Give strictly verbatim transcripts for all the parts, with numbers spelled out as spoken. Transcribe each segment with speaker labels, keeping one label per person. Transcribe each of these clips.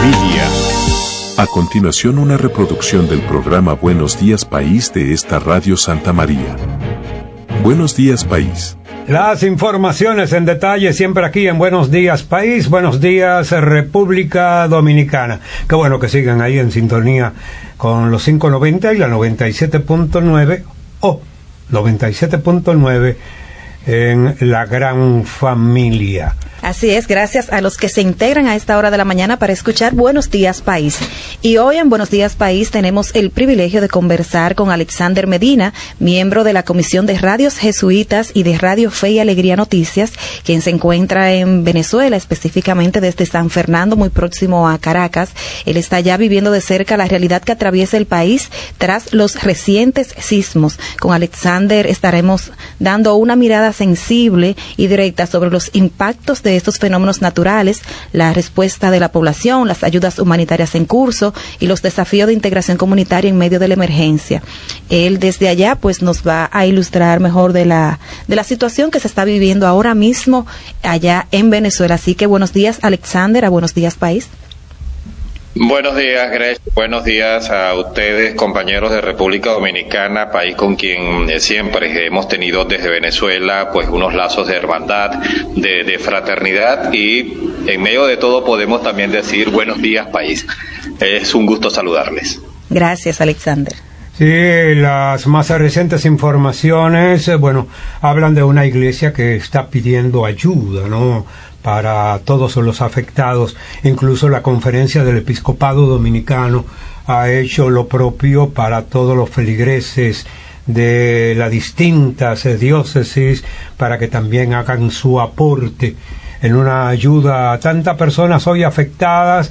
Speaker 1: Familia. A continuación, una reproducción del programa Buenos Días País de esta Radio Santa María. Buenos Días País.
Speaker 2: Las informaciones en detalle siempre aquí en Buenos Días País, Buenos Días República Dominicana. Qué bueno que sigan ahí en sintonía con los quinientos noventa y la noventa y siete punto nueve o noventa y siete punto nueve en la gran familia.
Speaker 3: Así es, gracias a los que se integran a esta hora de la mañana para escuchar Buenos Días País. Y hoy en Buenos Días País tenemos el privilegio de conversar con Alexander Medina, miembro de la Comisión de Radios Jesuitas y de Radio Fe y Alegría Noticias, quien se encuentra en Venezuela, específicamente desde San Fernando, muy próximo a Caracas. Él está ya viviendo de cerca la realidad que atraviesa el país tras los recientes sismos. Con Alexander estaremos dando una mirada sensible y directa sobre los impactos de estos fenómenos naturales, la respuesta de la población, las ayudas humanitarias en curso y los desafíos de integración comunitaria en medio de la emergencia. Él desde allá pues nos va a ilustrar mejor de la de la situación que se está viviendo ahora mismo allá en Venezuela. Así que buenos días, Alexander, a Buenos Días País.
Speaker 4: Buenos días, Grace. Buenos días a ustedes, compañeros de República Dominicana, país con quien siempre hemos tenido desde Venezuela pues unos lazos de hermandad, de, de fraternidad, y en medio de todo podemos también decir buenos días, país. Es un gusto saludarles.
Speaker 3: Gracias, Alexander.
Speaker 2: Sí, las más recientes informaciones, eh, bueno, hablan de una iglesia que está pidiendo ayuda, ¿no?, para todos los afectados. Incluso la Conferencia del Episcopado Dominicano ha hecho lo propio para todos los feligreses de las distintas diócesis para que también hagan su aporte en una ayuda a tantas personas hoy afectadas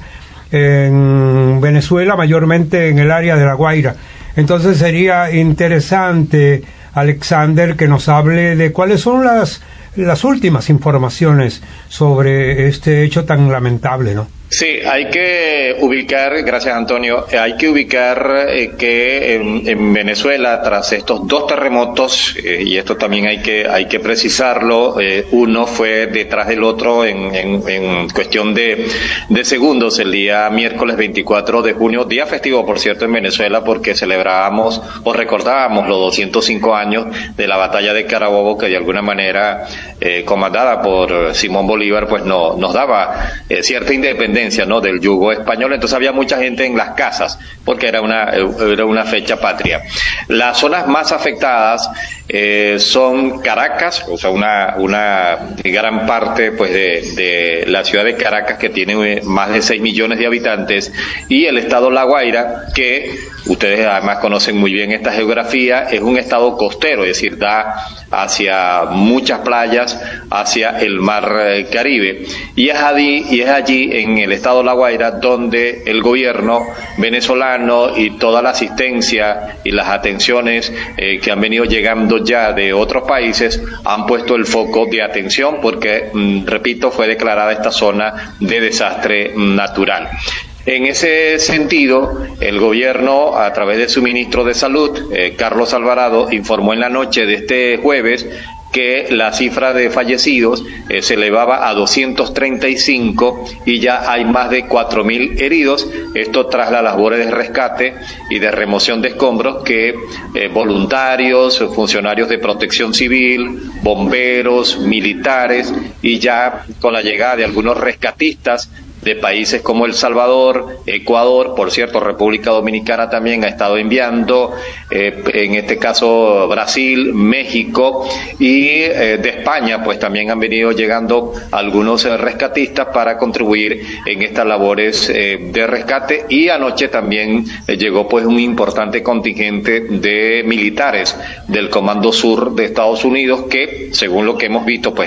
Speaker 2: en Venezuela, mayormente en el área de La Guaira. Entonces sería interesante, Alexander, que nos hable de cuáles son las las últimas informaciones sobre este hecho tan lamentable, ¿no?
Speaker 4: Sí, hay que ubicar, gracias Antonio, hay que ubicar eh, que en, en Venezuela, tras estos dos terremotos, eh, y esto también hay que hay que precisarlo, eh, uno fue detrás del otro en, en, en cuestión de, de segundos, el día miércoles veinticuatro de junio, día festivo por cierto en Venezuela, porque celebrábamos o recordábamos los doscientos cinco años de la batalla de Carabobo, que de alguna manera, eh, comandada por Simón Bolívar, pues no, nos daba eh, cierta independencia, ¿no?, del yugo español. Entonces había mucha gente en las casas porque era una era una fecha patria. Las zonas más afectadas eh, son Caracas, o sea, una una gran parte pues de, de la ciudad de Caracas, que tiene más de seis millones de habitantes, y el estado La Guaira, que ustedes además conocen muy bien esta geografía, es un estado costero, es decir, da hacia muchas playas, hacia el mar Caribe, y es allí, y es allí en el estado La Guaira donde el gobierno venezolano y toda la asistencia y las atenciones eh, que han venido llegando ya de otros países han puesto el foco de atención porque, mm, repito, fue declarada esta zona de desastre natural. En ese sentido, el gobierno, a través de su ministro de Salud, eh, Carlos Alvarado, informó en la noche de este jueves que la cifra de fallecidos eh, se elevaba a doscientos treinta y cinco y ya hay más de cuatro mil heridos. Esto tras las labores de rescate y de remoción de escombros que eh, voluntarios, funcionarios de protección civil, bomberos, militares, y ya con la llegada de algunos rescatistas de países como El Salvador, Ecuador, por cierto, República Dominicana también ha estado enviando, eh, en este caso Brasil, México, y eh, de España, pues también han venido llegando algunos eh, rescatistas para contribuir en estas labores eh, de rescate, y anoche también eh, llegó pues un importante contingente de militares del Comando Sur de Estados Unidos que, según lo que hemos visto, pues